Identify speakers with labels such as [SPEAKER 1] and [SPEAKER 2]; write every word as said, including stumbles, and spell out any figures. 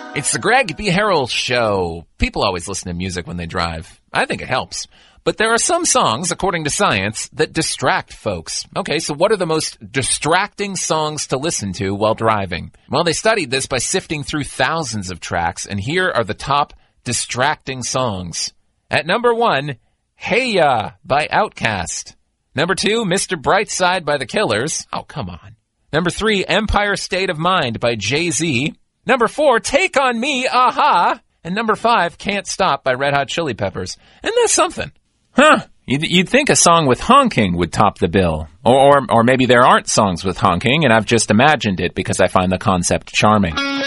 [SPEAKER 1] It's the Greg B. Harrell Show. People always listen to music when they drive. I think it helps. But there are some songs, according to science, that distract folks. Okay, so what are the most distracting songs to listen to while driving? Well, they studied this by sifting through thousands of tracks, and here are the top distracting songs. At number one, Hey Ya by Outkast. Number two, Mister Brightside by The Killers. Oh, come on. Number three, Empire State of Mind by Jay-Z. Number four, Take On Me, Aha. And number five, Can't Stop by Red Hot Chili Peppers. And that's something. Huh. You'd, you'd think a song with honking would top the bill. Or, or, or maybe there aren't songs with honking, and I've just imagined it because I find the concept charming.